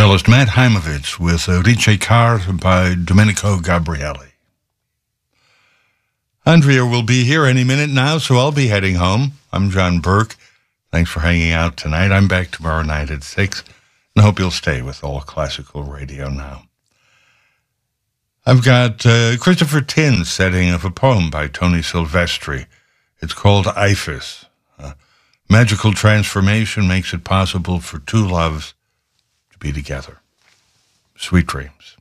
cellist Matt Heimovitz with Riche Car by Domenico Gabrielli. Andrea will be here any minute now, so I'll be heading home. I'm John Burke. Thanks for hanging out tonight. I'm back tomorrow night at 6, and I hope you'll stay with All Classical Radio now. I've got Christopher Tin's setting of a poem by Tony Silvestri. It's called Iphis. Magical transformation makes it possible for two loves to be together. Sweet dreams.